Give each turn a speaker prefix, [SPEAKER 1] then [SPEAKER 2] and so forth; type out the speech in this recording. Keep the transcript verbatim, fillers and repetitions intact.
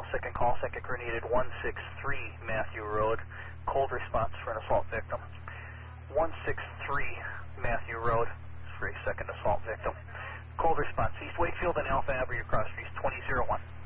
[SPEAKER 1] second call, second crew needed one six three Matthew Road. Cold response for an assault victim. one six three Matthew Road for a second assault victim. Cold response, East Wakefield and Alpha Avenue, cross streets twenty oh one.